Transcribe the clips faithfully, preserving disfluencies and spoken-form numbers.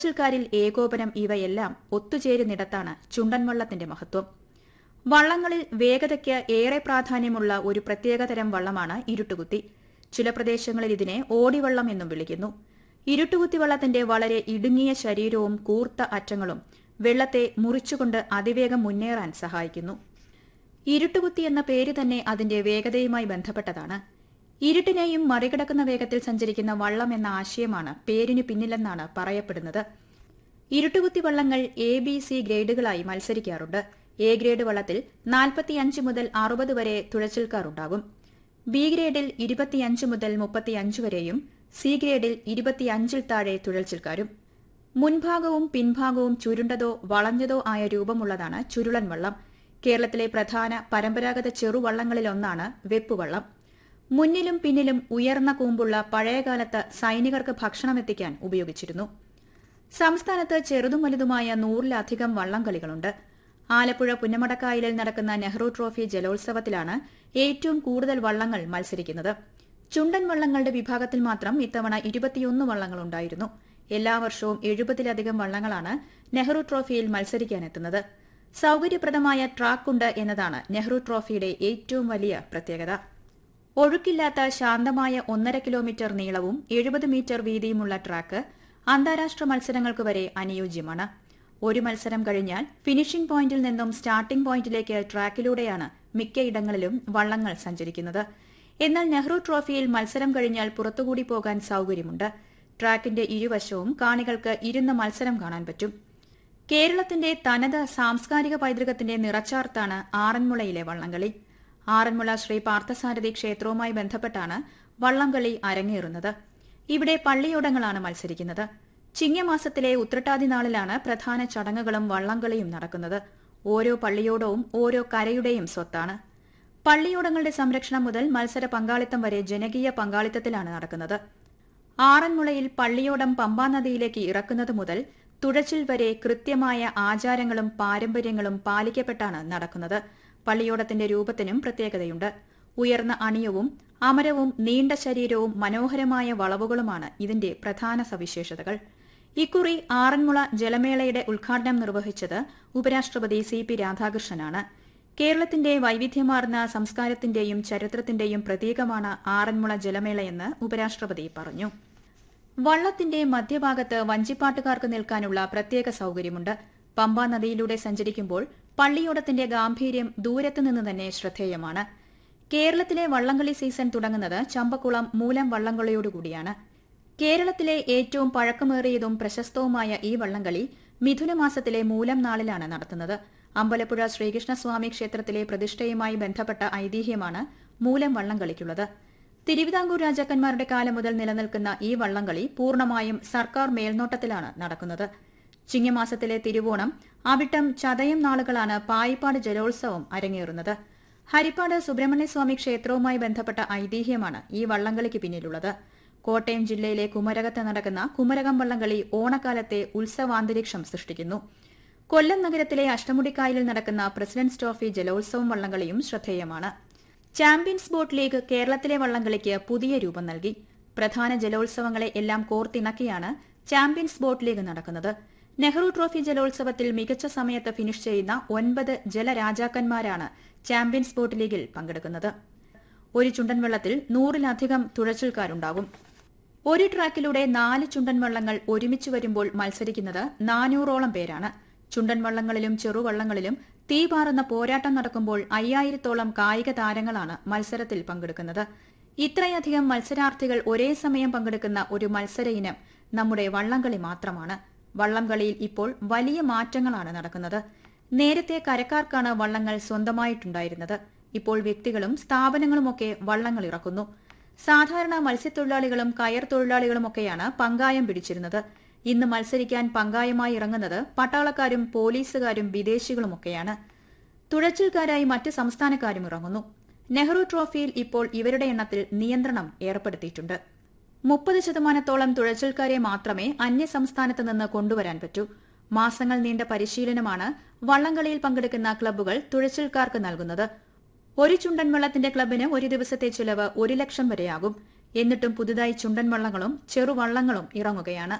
ിൽ ഏകോപനം ഇവയെല്ലാം ഒത്തുചേരുന്നിടത്താണ് ചുണ്ടൻവള്ളത്തിന്റെ മഹത്വം. വള്ളങ്ങളിൽ വേഗതയ്ക്ക് ഏറെ പ്രാധാന്യമുള്ള ഒരു പ്രത്യേകതരം വള്ളമാണ് ഇരുട്ടുകുത്തി. ചില പ്രദേശങ്ങളിൽ ഇതിനെ ഓടിവള്ളം എന്നും വിളിക്കുന്നു. ഇരുട്ടുകുത്തി വള്ളത്തിന്റെ വളരെ ഇടുങ്ങിയ ശരീരവും കൂർത്ത അറ്റങ്ങളും വെള്ളത്തെ മുറിച്ചുകൊണ്ട് അതിവേഗം മുന്നേറാൻ സഹായിക്കുന്നു. ഇരുട്ടുകുത്തി എന്ന പേര് തന്നെ അതിന്റെ വേഗതയുമായി ബന്ധപ്പെട്ടതാണ്. ഇരുട്ടിനെയും മറികടക്കുന്ന വേഗത്തിൽ സഞ്ചരിക്കുന്ന വള്ളം എന്ന ആശയമാണ് പേരിനു പിന്നിലെന്നാണ് പറയപ്പെടുന്നത്. ഇരുട്ടുകുത്തി വള്ളങ്ങൾ A B C ഗ്രേഡുകളായി മത്സരിക്കാറുണ്ട്. A grade വള്ളത്തിൽ നാൽപ്പത്തിയഞ്ച് മുതൽ അറുപത് വരെ തുഴച്ചിൽക്കാരുണ്ടാകും. ബി ഗ്രേഡിൽ ഇരുപത്തിയഞ്ച് മുതൽ മുപ്പത്തിയഞ്ച് വരെയും സി ഗ്രേഡിൽ ഇരുപത്തിയഞ്ചിൽ താഴെ തുഴച്ചിൽക്കാരും. മുൻഭാഗവും പിൻഭാഗവും ചുരുണ്ടതോ വളഞ്ഞതോ ആയ രൂപമുള്ളതാണ് ചുരുളൻ വള്ളം. കേരളത്തിലെ പ്രധാന പരമ്പരാഗത ചെറുവള്ളങ്ങളിലൊന്നാണ് വെപ്പുവള്ളം. മുന്നിലും പിന്നിലും ഉയർന്ന കൂമ്പുള്ള പഴയകാലത്ത് സൈനികർക്ക് ഭക്ഷണമെത്തിക്കാൻ ഉപയോഗിച്ചിരുന്നു. സംസ്ഥാനത്ത് ചെറുതും വലുതുമായ നൂറിലധികം വള്ളംകളികളുണ്ട്. ആലപ്പുഴ പുന്നമടക്കായലിൽ നടക്കുന്ന നെഹ്റു ട്രോഫി ജലോത്സവത്തിലാണ് ഏറ്റവും കൂടുതൽ വള്ളങ്ങൾ മത്സരിക്കുന്നത്. ചുണ്ടൻ വള്ളങ്ങളുടെ വിഭാഗത്തിൽ മാത്രം ഇത്തവണ ഇരുപത്തിയൊന്ന് വള്ളങ്ങളുണ്ടായിരുന്നു. എല്ലാ വർഷവും എഴുപതിലധികം വള്ളങ്ങളാണ് നെഹ്റു ട്രോഫിയിൽ മത്സരിക്കാനെത്തുന്നത്. സൌകര്യപ്രദമായ ട്രാക്കുണ്ട് എന്നതാണ് നെഹ്റു ട്രോഫിയുടെ ഏറ്റവും വലിയ പ്രത്യേകത. ഒഴുക്കില്ലാത്ത ശാന്തമായ ഒന്നര കിലോമീറ്റർ നീളവും എഴുപത് മീറ്റർ വീതിയുമുള്ള ട്രാക്ക് അന്താരാഷ്ട്ര മത്സരങ്ങൾക്ക് വരെ അനുയോജ്യമാണ്. ഒരു മത്സരം കഴിഞ്ഞാൽ ഫിനിഷിംഗ് പോയിന്റിൽ നിന്നും സ്റ്റാർട്ടിംഗ് പോയിന്റിലേക്ക് ട്രാക്കിലൂടെയാണ് മിക്കയിടങ്ങളിലും വള്ളങ്ങൾ സഞ്ചരിക്കുന്നത്. എന്നാൽ നെഹ്റു ട്രോഫിയിൽ മത്സരം കഴിഞ്ഞാൽ പുറത്തുകൂടി പോകാൻ സൌകര്യമുണ്ട്. ട്രാക്കിന്റെ ഇരുവശവും കാണികൾക്ക് ഇരുന്ന് മത്സരം കാണാൻ പറ്റും. കേരളത്തിന്റെ തനത് സാംസ്കാരിക പൈതൃകത്തിന്റെ നിറച്ചാർത്താണ് ആറന്മുളയിലെ വള്ളംകളി. ആറന്മുള ശ്രീ പാർത്ഥസാരഥി ക്ഷേത്രവുമായി ബന്ധപ്പെട്ടാണ് വള്ളംകളി അരങ്ങേറുന്നത്. ഇവിടെ പള്ളിയോടങ്ങളാണ് മത്സരിക്കുന്നത്. ചിങ്ങമാസത്തിലെ ഉത്രട്ടാതി നാളിലാണ് പ്രധാന ചടങ്ങുകളും വള്ളംകളിയും നടക്കുന്നത്. ഓരോ പള്ളിയോടവും ഓരോ കരയുടെയും സ്വത്താണ്. പള്ളിയോടങ്ങളുടെ സംരക്ഷണം മുതൽ മത്സര പങ്കാളിത്തം വരെ ജനകീയ പങ്കാളിത്തത്തിലാണ് നടക്കുന്നത്. ആറന്മുളയിൽ പള്ളിയോടം പമ്പാനദിയിലേക്ക് ഇറക്കുന്നത് മുതൽ തുഴച്ചിൽ വരെ കൃത്യമായ ആചാരങ്ങളും പാരമ്പര്യങ്ങളും പാലിക്കപ്പെട്ടാണ് നടക്കുന്നത്. പള്ളിയോടത്തിന്റെ രൂപത്തിനും പ്രത്യേകതയുണ്ട്. ഉയർന്ന അണിയവും അമരവും നീണ്ട ശരീരവും മനോഹരമായ വളവുകളുമാണ് ഇതിന്റെ പ്രധാന സവിശേഷതകൾ. ഇക്കുറി ആറന്മുള ജലമേളയുടെ ഉദ്ഘാടനം നിർവഹിച്ചത് ഉപരാഷ്ട്രപതി സി പി രാധാകൃഷ്ണനാണ്. കേരളത്തിന്റെ വൈവിധ്യമാർന്ന സംസ്കാരത്തിന്റെയും ചരിത്രത്തിന്റെയും പ്രതീകമാണ് ആറന്മുള ജലമേളയെന്ന് ഉപരാഷ്ട്രപതി പറഞ്ഞു. വള്ളത്തിന്റെ മധ്യഭാഗത്ത് വഞ്ചിപ്പാട്ടുകാർക്ക് നിൽക്കാനുള്ള പ്രത്യേക സൌകര്യമുണ്ട്. പമ്പാ നദിയിലൂടെ സഞ്ചരിക്കുമ്പോൾ പള്ളിയോടത്തിന്റെ ഗാംഭീര്യം ദൂരത്തുനിന്ന് തന്നെ ശ്രദ്ധേയമാണ്. കേരളത്തിലെ വള്ളംകളി സീസൺ തുടങ്ങുന്നത് ചമ്പക്കുളം മൂലം വള്ളംകളിയോടുകൂടിയാണ്. കേരളത്തിലെ ഏറ്റവും പഴക്കമേറിയതും പ്രശസ്തവുമായ ഈ വള്ളംകളി മിഥുനമാസത്തിലെ മൂലം നാളിലാണ് നടത്തുന്നത്. അമ്പലപ്പുഴ ശ്രീകൃഷ്ണസ്വാമി ക്ഷേത്രത്തിലെ പ്രതിഷ്ഠയുമായി ബന്ധപ്പെട്ട ഐതിഹ്യമാണ് മൂലം വള്ളംകളിക്കുള്ളത്. തിരുവിതാംകൂർ രാജാക്കന്മാരുടെ കാലം മുതൽ നിലനിൽക്കുന്ന ഈ വള്ളംകളി പൂർണ്ണമായും സർക്കാർ മേൽനോട്ടത്തിലാണ് നടക്കുന്നത്. ചിങ്ങമാസത്തിലെ തിരുവോണം, അവിട്ടം, ചതയം നാളുകളാണ് പായിപ്പാട് ജലോത്സവം അരങ്ങേറുന്നത്. ഹരിപ്പാട് സുബ്രഹ്മണ്യസ്വാമി ക്ഷേത്രവുമായി ബന്ധപ്പെട്ട ഐതിഹ്യമാണ് ഈ വള്ളംകളിക്ക് പിന്നിലുള്ളത്. കോട്ടയം ജില്ലയിലെ കുമരകത്ത് നടക്കുന്ന കുമരകം വള്ളംകളി ഓണക്കാലത്തെ ഉത്സവാന്തരീക്ഷം സൃഷ്ടിക്കുന്നു. കൊല്ലം നഗരത്തിലെ അഷ്ടമുടിക്കായലിൽ നടക്കുന്ന പ്രസിഡന്റ്സ് ട്രോഫി ജലോത്സവം വള്ളംകളിയും ശ്രദ്ധേയമാണ്. ചാമ്പ്യൻസ് ബോട്ട് ലീഗ് കേരളത്തിലെ വള്ളംകളിക്ക് പുതിയ രൂപം നൽകി. പ്രധാന ജലോത്സവങ്ങളെ എല്ലാം കോർത്തിണക്കിയാണ് ചാമ്പ്യൻസ് ബോട്ട് ലീഗ് നടക്കുന്നത്. നെഹ്റു ട്രോഫി ജലോത്സവത്തിൽ മികച്ച സമയത്ത് ഫിനിഷ് ചെയ്യുന്ന ഒൻപത് ജലരാജാക്കന്മാരാണ് ചാമ്പ്യൻസ് ബോട്ട് ലീഗിൽ പങ്കെടുക്കുന്നത്. ഒരു ചുണ്ടൻ വള്ളത്തിൽ നൂറിലധികം തുഴച്ചിൽക്കാരുണ്ടാകും. ഒരു ട്രാക്കിലൂടെ നാല് ചുണ്ടൻ വള്ളങ്ങൾ ഒരുമിച്ച് വരുമ്പോൾ മത്സരിക്കുന്നത് നാനൂറോളം പേരാണ്. ചുണ്ടൻ വള്ളങ്ങളിലും ചെറുവള്ളങ്ങളിലും തീപാറുന്ന പോരാട്ടം നടക്കുമ്പോൾ അയ്യായിരത്തോളം കായിക താരങ്ങളാണ് മത്സരത്തിൽ പങ്കെടുക്കുന്നത്. ഇത്രയധികം മത്സരാർത്ഥികൾ ഒരേ സമയം പങ്കെടുക്കുന്ന ഒരു മത്സര ഇനം നമ്മുടെ വള്ളംകളി മാത്രമാണ്. വള്ളംകളിയിൽ ഇപ്പോൾ വലിയ മാറ്റങ്ങളാണ് നടക്കുന്നത്. നേരത്തെ കരക്കാർക്കാണ് വള്ളങ്ങൾ സ്വന്തമായിട്ടുണ്ടായിരുന്നത്. ഇപ്പോൾ വ്യക്തികളും സ്ഥാപനങ്ങളുമൊക്കെ വള്ളങ്ങൾ ഇറക്കുന്നു. സാധാരണ മത്സ്യത്തൊഴിലാളികളും കയർ തൊഴിലാളികളുമൊക്കെയാണ് പങ്കായം പിടിച്ചിരുന്നത്. ഇന്ന് മത്സരിക്കാൻ പങ്കായമായി ഇറങ്ങുന്നത് പട്ടാളക്കാരും പോലീസുകാരും വിദേശികളുമൊക്കെയാണ്. തുഴച്ചിൽക്കാരായി മറ്റ് സംസ്ഥാനക്കാരും ഇറങ്ങുന്നു. നെഹ്റു ട്രോഫിയിൽ ഇപ്പോൾ ഇവരുടെ എണ്ണത്തിൽ നിയന്ത്രണം ഏർപ്പെടുത്തിയിട്ടുണ്ട്. മുപ്പത് ശതമാനത്തോളം തുഴച്ചിൽക്കാരെ മാത്രമേ അന്യസംസ്ഥാനത്ത് നിന്ന് കൊണ്ടുവരാൻ പറ്റൂ. മാസങ്ങൾ നീണ്ട പരിശീലനമാണ് വള്ളംകളിയിൽ പങ്കെടുക്കുന്ന ക്ലബ്ബുകൾ തുഴച്ചിൽക്കാർക്ക് നൽകുന്നത്. ഒരു ചുണ്ടൻ വള്ളത്തിന്റെ ക്ലബിന് ഒരു ദിവസത്തെ ചിലവ് ഒരു ലക്ഷം വരെയാകും. എന്നിട്ടും പുതുതായി ചുണ്ടൻ വള്ളങ്ങളും ചെറുവള്ളങ്ങളും ഇറങ്ങുകയാണ്.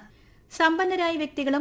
സമ്പന്നരായ വ്യക്തികളും